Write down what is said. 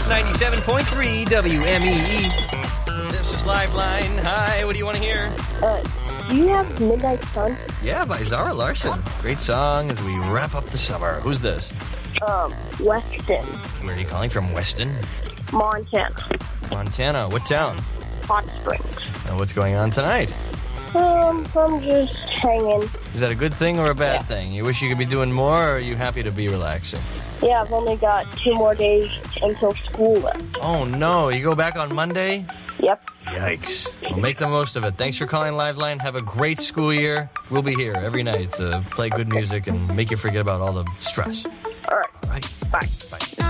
97.3 WMEE. This is Liveline. Hi, what do you want to hear? Do you have Midnight Sun? Yeah, by Zara Larsson. Great song as we wrap up the summer. Who's this? Weston, Where are you calling from? Weston? Montana. Montana. What town? Hot Springs. And what's going on tonight? I'm just hanging. Is that a good thing or a bad thing? You wish you could be doing more, or are you happy to be relaxing? Yeah, I've only got 2 more days until school left. Oh, no. You go back on Monday? Yep. Yikes. Well, make the most of it. Thanks for calling Liveline. Have a great school year. We'll be here every night to play good music and make you forget about all the stress. All right. All right. Bye. Bye.